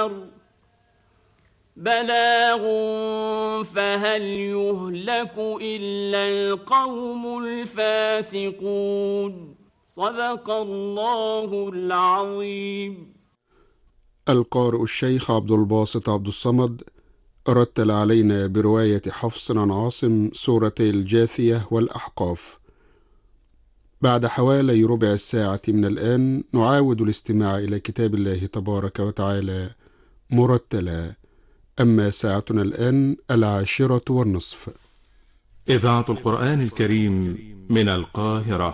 البشر بلاغ فهل يهلك إلا القوم الفاسقون. صدق الله العظيم. القارئ الشيخ عبد الباسط عبد الصمد رتل علينا برواية حفص عن عاصم سورتي الجاثية والأحقاف. بعد حوالي ربع ساعة من الآن نعاود الاستماع إلى كتاب الله تبارك وتعالى مرتلا. أما ساعتنا الآن 10:30. إذاعة القرآن الكريم من القاهرة.